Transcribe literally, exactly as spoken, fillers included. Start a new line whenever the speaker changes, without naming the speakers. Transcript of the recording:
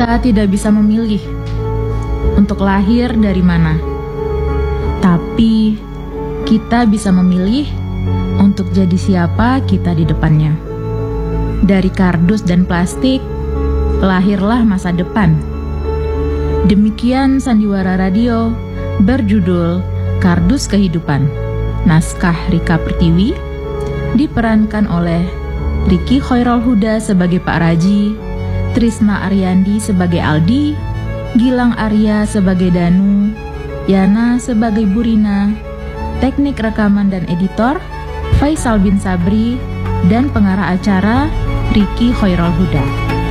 Kita tidak bisa memilih untuk lahir dari mana, tapi kita bisa memilih untuk jadi siapa kita di depannya. Dari kardus dan plastik, lahirlah masa depan. Demikian Sandiwara Radio berjudul Kardus Kehidupan. Naskah Rika Pertiwi, diperankan oleh Ricky Khairul Huda sebagai Pak Raji, Trisna Aryandi sebagai Aldi, Gilang Arya sebagai Danu, Yana sebagai Burina, teknik rekaman dan editor Faisal bin Sabri, dan pengarah acara Ricky Khairul Huda.